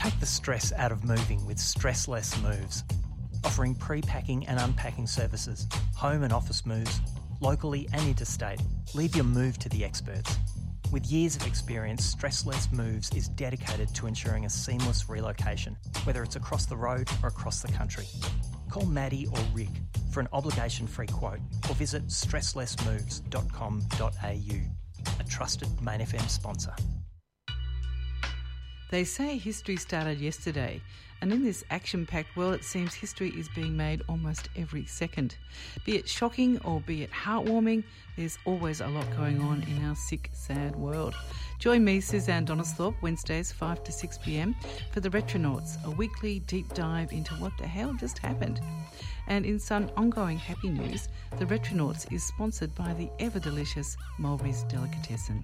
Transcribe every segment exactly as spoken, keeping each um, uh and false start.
Take the stress out of moving with Stressless Moves, offering pre-packing and unpacking services, home and office moves, locally and interstate. Leave your move to the experts. With years of experience, Stressless Moves is dedicated to ensuring a seamless relocation, whether it's across the road or across the country. Call Maddie or Rick for an obligation-free quote or visit stressless moves dot com dot a u, a trusted Main F M sponsor. They say history started yesterday, and in this action-packed world it seems history is being made almost every second. Be it shocking or be it heartwarming, there's always a lot going on in our sick, sad world. Join me, Suzanne Donisthorpe, Wednesdays five to six p m for The Retronauts, a weekly deep dive into what the hell just happened. And in some ongoing happy news, The Retronauts is sponsored by the ever-delicious Mulberry's Delicatessen.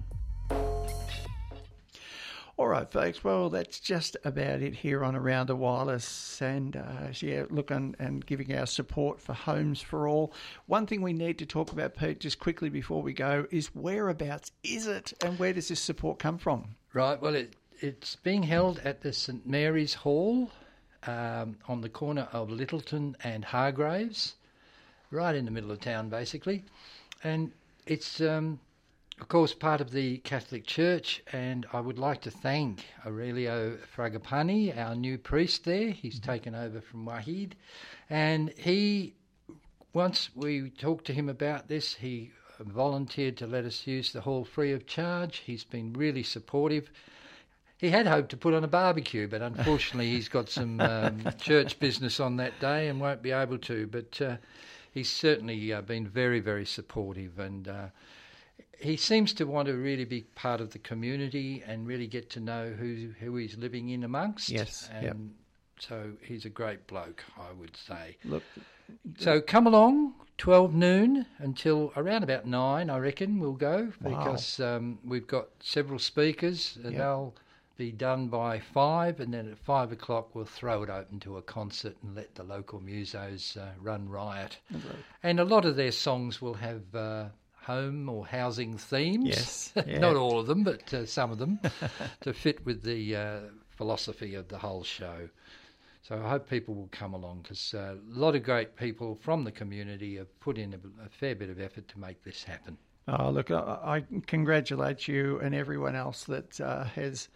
All right, folks. Well, that's just about it here on Around the Wireless. And, uh, yeah, look, and, and giving our support for Homes for All. One thing we need to talk about, Pete, just quickly before we go, is whereabouts is it and where does this support come from? Right, well, it, it's being held at the St Mary's Hall um, on the corner of Littleton and Hargraves, right in the middle of town, basically. And it's... Um, Of course, part of the Catholic Church, and I would like to thank Aurelio Fragapani, our new priest there. He's mm-hmm. taken over from Wahid, and he, once we talked to him about this, he volunteered to let us use the hall free of charge. He's been really supportive. He had hoped to put on a barbecue, but unfortunately he's got some um, church business on that day and won't be able to, but uh, he's certainly uh, been very, very supportive, and uh, he seems to want to really be part of the community and really get to know who who he's living in amongst. Yes, and yep. So he's a great bloke, I would say. Look, so come along, twelve noon until around about nine, I reckon we'll go, because wow. um, we've got several speakers, and yep. they'll be done by five, and then at five o'clock we'll throw it open to a concert and let the local musos uh, run riot. Okay. And a lot of their songs will have... Uh, home or housing themes. Yes. Yeah. Not all of them, but uh, some of them, to fit with the uh, philosophy of the whole show. So I hope people will come along, because uh, a lot of great people from the community have put in a, a fair bit of effort to make this happen. Oh, look, I, I congratulate you and everyone else that uh, has,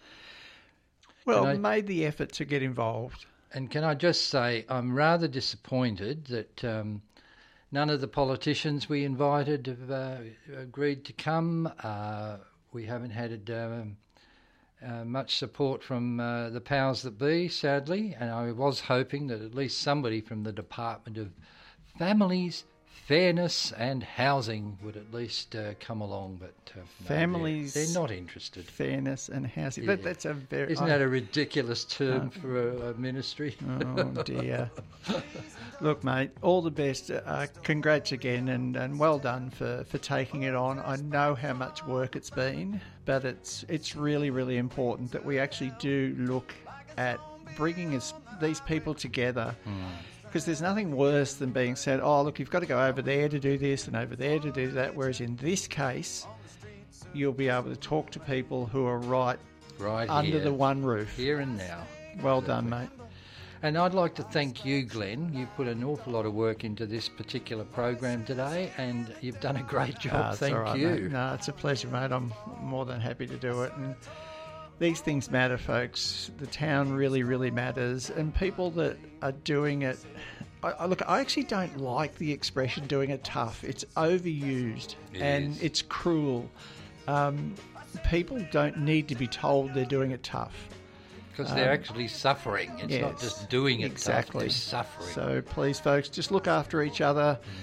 well, I, made the effort to get involved. And can I just say, I'm rather disappointed that... Um, None of the politicians we invited have uh, agreed to come. Uh, we haven't had um, uh, much support from uh, the powers that be, sadly, and I was hoping that at least somebody from the Department of Families, Fairness and Housing would at least uh, come along, but uh, no, Families, they're, they're not interested. Fairness and Housing. Yeah. That, that's a very isn't I, that a ridiculous term uh, for a, a ministry? Oh dear. Look, mate, all the best. Uh, congrats again, and, and well done for, for taking it on. I know how much work it's been, but it's it's really really important that we actually do look at bringing us, these people together. Mm. Because there's nothing worse than being said, oh, look, you've got to go over there to do this and over there to do that. Whereas in this case, you'll be able to talk to people who are right, right under here, the one roof. Here and now. Well exactly. done, mate. And I'd like to thank you, Glenn. You've put an awful lot of work into this particular program today, and you've done a great job. Ah, thank right, you. Mate. No, it's a pleasure, mate. I'm more than happy to do it. And these things matter, folks. The town really, really matters. And people that are doing it... I, I, look, I actually don't like the expression doing it tough. It's overused it and is. It's cruel. Um, people don't need to be told they're doing it tough. Because they're um, actually suffering. It's yes, not just doing it exactly. tough, they're suffering. So please, folks, just look after each other. Mm.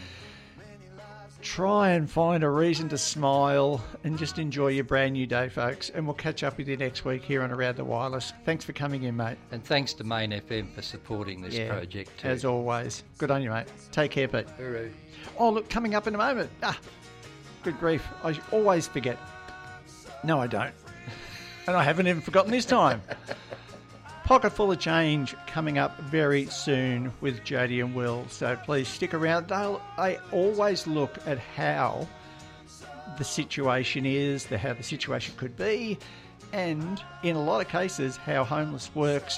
Try and find a reason to smile and just enjoy your brand new day, folks. And we'll catch up with you next week here on Around the Wireless. Thanks for coming in, mate. And thanks to Main F M for supporting this yeah, project too. As always. Good on you, mate. Take care, Pete. Hooroo. Oh, look, coming up in a moment. Ah, good grief. I always forget. No, I don't. And I haven't even forgotten this time. Pocket full of change coming up very soon with Jody and Will. So please stick around. They'll, they always look at how the situation is, the, how the situation could be, and in a lot of cases, how homeless works